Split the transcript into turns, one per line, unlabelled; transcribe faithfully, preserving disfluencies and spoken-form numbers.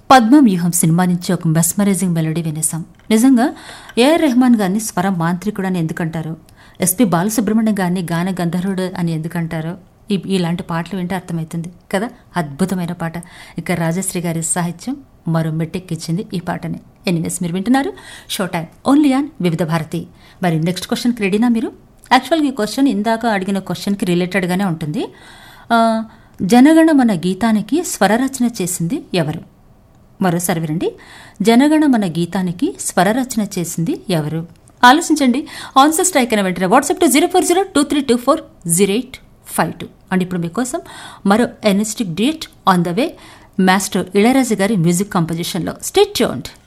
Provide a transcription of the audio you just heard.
పద్మవ్యూహం cinema నుంచి ఒక mesmerising melody వినేసాం. నిజంగా ఏఆర్ రెహమాన్ గారిని స్వర మాంత్రికుడు అని ఎందుకంటారు, ఎస్పి బాలసుబ్రహ్మణ్యం గారిని గాన గంధర్వుడు అని ఎందుకంటారో ఈ ఇలాంటి పాటలు వింటే అర్థమవుతుంది కదా. అద్భుతమైన పాట. ఇక రాజశ్రీ గారి సాహిత్యం మరో మెట్టెక్కిచ్చింది ఈ పాటని. ఎనీవేస్, మీరు వింటున్నారు షో టైం ఓన్లీ ఆన్ వివిధ భారతి. మరి నెక్స్ట్ క్వశ్చన్కి రెడీనా మీరు? యాక్చువల్గా ఈ క్వశ్చన్ ఇందాక అడిగిన క్వశ్చన్కి రిలేటెడ్గానే ఉంటుంది. జనగణమన గీతానికి స్వరరచన చేసింది ఎవరు? మరోసారి వినండి. జనగణమన గీతానికి స్వరరచన చేసింది ఎవరు? ఆలోచించండి. ఆన్సర్ స్ట్రైక్ అయిన వెంటనే WhatsApp to zero four zero two three two four zero eight five two. And ఇప్పుడు మీకోసం మరో energetic duet on the way, master Ilaiyaraaja గారి మ్యూజిక్ కంపోజిషన్లో. Stay tuned.